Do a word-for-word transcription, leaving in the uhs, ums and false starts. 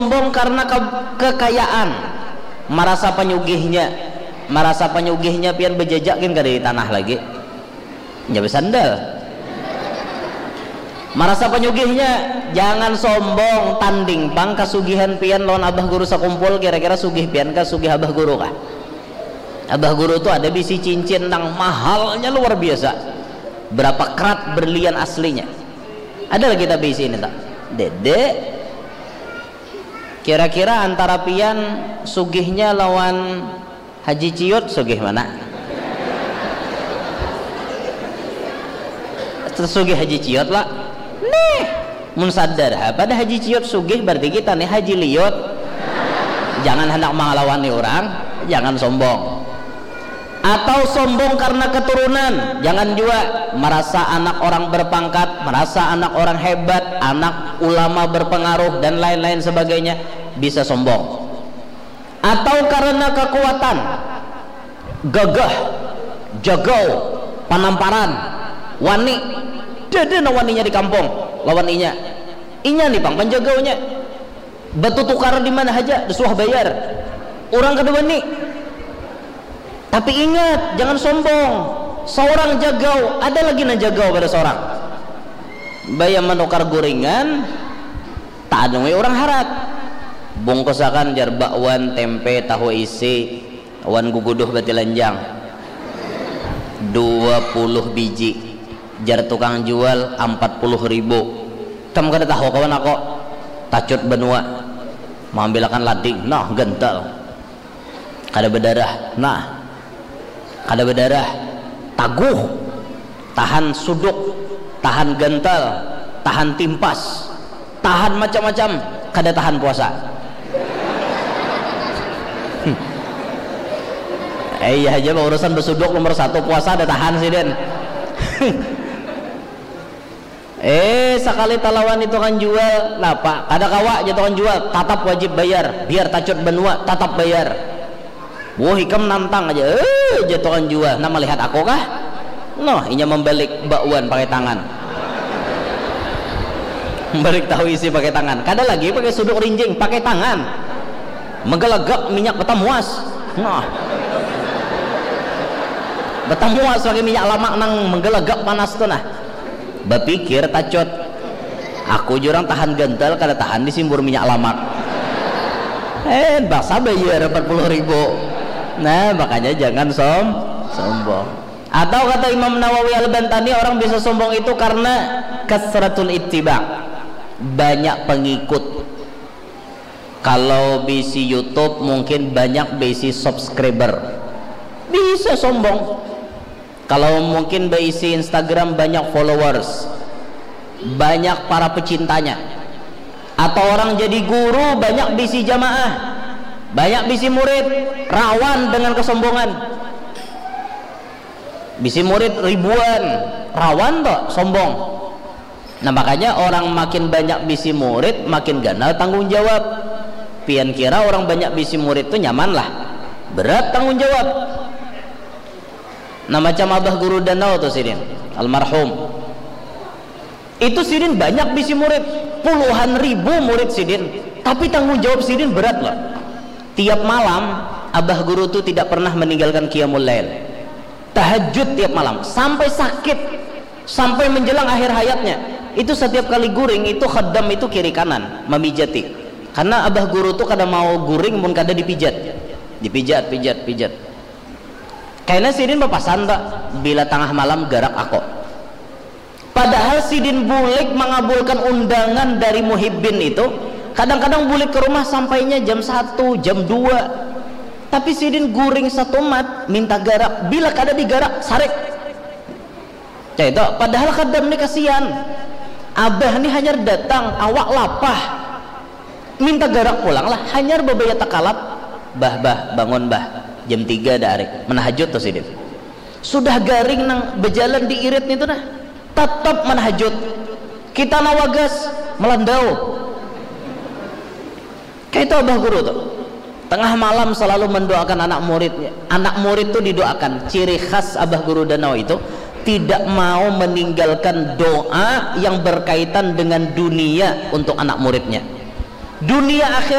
sombong karena ke kekayaan, merasa penyugihnya, merasa penyugihnya pian bejajakin ke di tanah lagi, ya sandal. Merasa penyugihnya, jangan sombong, tanding pang kasugihan pian lawan abah guru sakumpul, kira-kira sugih pian ka sugih abah guru kah? Abah guru tuh ada bisi cincin nang mahalnya luar biasa, berapa kerat berlian aslinya. Ada lagi tapi bisi ini tak? Dede. Kira-kira antara pian sugihnya lawan Haji Ciut, sugih mana? Sugih Haji Ciut lah. Nih, mun sadar pada Haji Ciut sugih berarti kita nih Haji Liut. Jangan hendak mengalawan nih orang, jangan sombong. Atau sombong karena keturunan, jangan juga merasa anak orang berpangkat, merasa anak orang hebat, anak ulama berpengaruh dan lain-lain sebagainya, bisa sombong. Atau karena kekuatan, gagah, jagau, panamparan, wani, dede na waninya di kampung, lawan inya, inya nih pang penjagaunya, batu tukar di mana aja, disuah bayar, orang kedua nih. Tapi ingat, jangan sombong. Seorang jagau, ada lagi na jagau pada seorang. Bayam menukar gorengan, tak ada orang harat. Bungkusakan jar bakwan, tempe, tahu isi, wan guguduh bati lanjang. dua puluh biji. Jar tukang jual empat puluh ribu. Kamu kada tahu kawan aku. Tacut benua. Mengambilkan lading, nah gental. Kada berdarah, nah. Kada berdarah, taguh, tahan suduk, tahan gental, tahan timpas, tahan macam-macam, kada tahan puasa. Eh iya aja urusan bersuduk nomor satu, puasa ada tahan sih den. Eh sekali talawan itu kan jual, lah pak, kada kawa aja kan jual, tatap wajib bayar, biar tacut benua, tatap bayar. Wah hikam nantang aja, eh jatuhan jual. Nama lihat aku kah? Noh, inya membalik bakwan pakai tangan, membalik tahu isi pakai tangan. Kada lagi pakai suduk rinjing, pakai tangan, menggelegak minyak betamuas. Noh, betamuas pakai minyak lama nang menggelegak panas tuh nah. Bapikir tacot, aku jurang tahan gental, kada tahan disimbur minyak lama. Eh, baksa bayar empat puluh ribu. Nah makanya jangan som sombong. Atau kata Imam Nawawi Al-Bantani, orang bisa sombong itu karena kasratul ittiba, banyak pengikut. Kalau bisi YouTube mungkin banyak bisi subscriber, bisa sombong. Kalau mungkin bisi Instagram banyak followers, banyak para pecintanya. Atau orang jadi guru banyak bisi jamaah, banyak bisi murid, rawan dengan kesombongan. Bisi murid ribuan, rawan toh sombong. Nah makanya orang makin banyak bisi murid makin ganal tanggung jawab. Pian kira orang banyak bisi murid itu nyaman lah, berat tanggung jawab. Nah macam Abah Guru Danau tuh sidin almarhum, itu sidin banyak bisi murid, puluhan ribu murid sidin, tapi tanggung jawab sidin berat loh. Tiap malam Abah Guru tuh tidak pernah meninggalkan qiyamul lail, tahajud tiap malam sampai sakit, sampai menjelang akhir hayatnya. Itu setiap kali guring itu khaddam itu kiri kanan memijati, karena Abah Guru tuh kada mau guring mun kada dipijat, dipijat pijat pijat. Kayaknya sidin papasan tak bila tengah malam garak aku. Padahal sidin bulik mengabulkan undangan dari muhibbin itu. Kadang-kadang bulik ke rumah sampainya jam satu, jam dua. Tapi sidin guring satu mat, minta garak. Bila kada digarak, sarek. Ya itu, padahal kadang ini kasihan. Abah ini hanya datang, awak lapah. Minta garak pulang lah, hanya berbaya takalap. Bah, bah, bangun bah. Jam tiga darik, menahajud tuh sidin. Sudah garing nang berjalan diirit itu nah. Tetap menahajud. Kita nawagas, melandau. Kayak itu Abah Guru tuh tengah malam selalu mendoakan anak muridnya. Anak murid tuh didoakan. Ciri khas Abah Guru Danau itu tidak mau meninggalkan doa yang berkaitan dengan dunia untuk anak muridnya. dunia akhirat